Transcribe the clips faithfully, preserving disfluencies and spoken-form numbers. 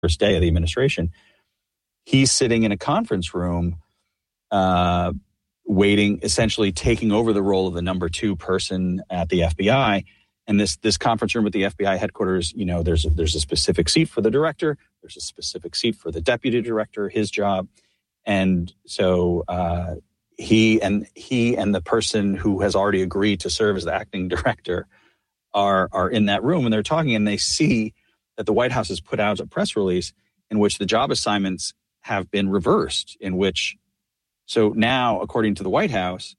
first day of the administration. He's sitting in a conference room, uh, waiting, essentially taking over the role of the number two person at the F B I. And this this conference room at the F B I headquarters, you know, there's a, there's a specific seat for the director, there's a specific seat for the deputy director, his job, and so uh, he and he and the person who has already agreed to serve as the acting director are are in that room, and they're talking, and they see that the White House has put out a press release in which the job assignments have been reversed. In which, so now, according to the White House,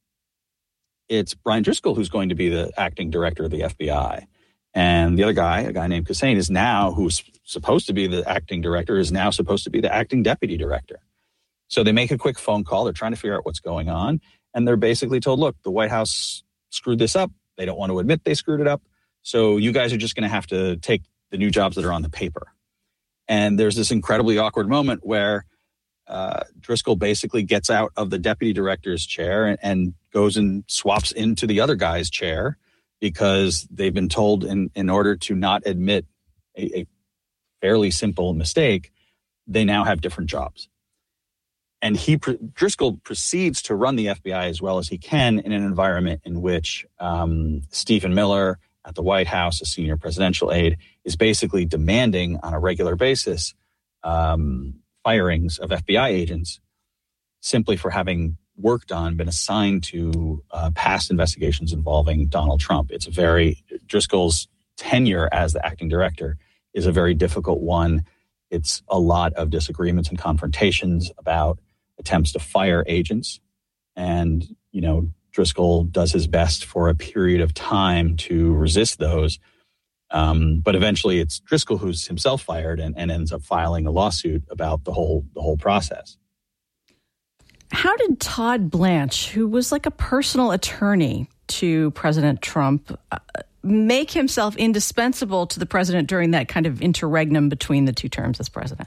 it's Brian Driscoll who's going to be the acting director of the F B I. And the other guy, a guy named Kassane, is now, who's supposed to be the acting director, is now supposed to be the acting deputy director. So they make a quick phone call. They're trying to figure out what's going on. And they're basically told, look, the White House screwed this up. They don't want to admit they screwed it up. So you guys are just going to have to take the new jobs that are on the paper. And there's this incredibly awkward moment where uh, Driscoll basically gets out of the deputy director's chair and, and goes and swaps into the other guy's chair, because they've been told in, in order to not admit a, a fairly simple mistake, they now have different jobs. And he Driscoll proceeds to run the F B I as well as he can in an environment in which um, Stephen Miller at the White House, a senior presidential aide, is basically demanding on a regular basis um, firings of F B I agents simply for having worked on, been assigned to uh, past investigations involving Donald Trump. It's a very, Driscoll's tenure as the acting director is a very difficult one. It's a lot of disagreements and confrontations about attempts to fire agents. And, you know, Driscoll does his best for a period of time to resist those. Um, but eventually it's Driscoll who's himself fired and, and ends up filing a lawsuit about the whole the whole process. How did Todd Blanche, who was like a personal attorney to President Trump, uh, make himself indispensable to the president during that kind of interregnum between the two terms as president?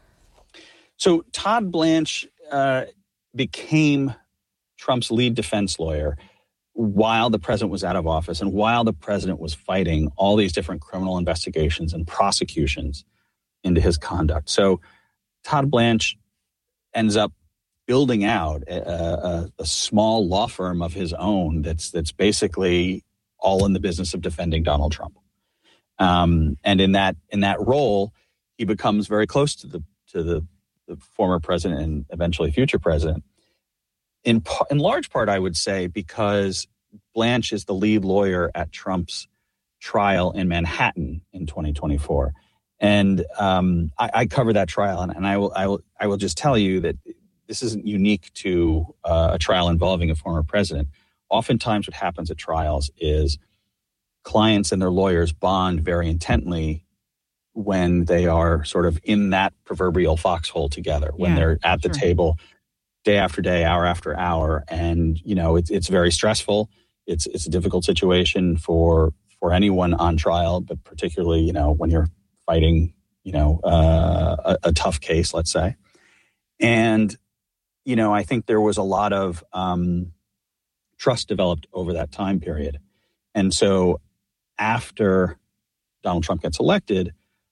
So Todd Blanche uh, became Trump's lead defense lawyer while the president was out of office and while the president was fighting all these different criminal investigations and prosecutions into his conduct. So Todd Blanche ends up building out a, a, a small law firm of his own that's that's basically all in the business of defending Donald Trump. Um, and in that in that role, he becomes very close to the to the, the former president and eventually future president. In in large part, I would say, because Blanche is the lead lawyer at Trump's trial in Manhattan in twenty twenty-four, and um, I, I cover that trial, and, and I will I will I will just tell you that this isn't unique to uh, a trial involving a former president. Oftentimes what happens at trials is clients and their lawyers bond very intently when they are sort of in that proverbial foxhole together, when yeah, they're at the sure. table day after day, hour after hour. And, you know, it's it's very stressful. It's it's a difficult situation for for anyone on trial, but particularly, you know, when you're fighting, you know, uh, a, a tough case, let's say. And you know, I think there was a lot of um, trust developed over that time period. And so after Donald Trump gets elected,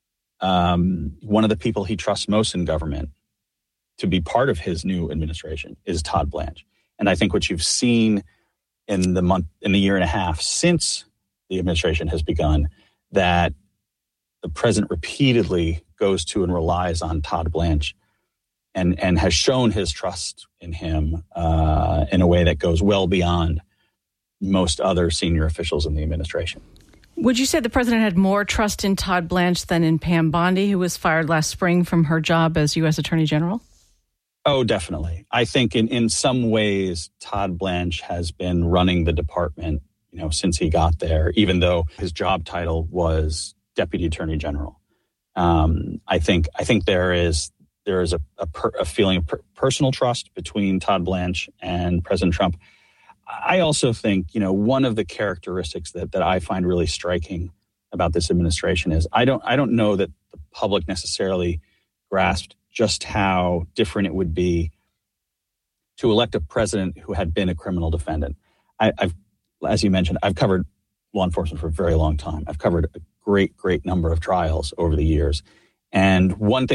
um, one of the people he trusts most in government to be part of his new administration is Todd Blanche. And I think what you've seen in the month, in the year and a half since the administration has begun, that the president repeatedly goes to and relies on Todd Blanche and and has shown his trust in him uh, in a way that goes well beyond most other senior officials in the administration. Would you say the president had more trust in Todd Blanche than in Pam Bondi, who was fired last spring from her job as U S Attorney General? Oh, definitely. I think in, in some ways, Todd Blanche has been running the department, you know, since he got there, even though his job title was Deputy Attorney General. Um, I think I think there is there is a, a, per, a feeling of per, personal trust between Todd Blanche and President Trump. I also think, you know, one of the characteristics that, that I find really striking about this administration is I don't I don't know that the public necessarily grasped just how different it would be to elect a president who had been a criminal defendant. I, I've, as you mentioned, I've covered law enforcement for a very long time. I've covered a great, great number of trials over the years. And one thing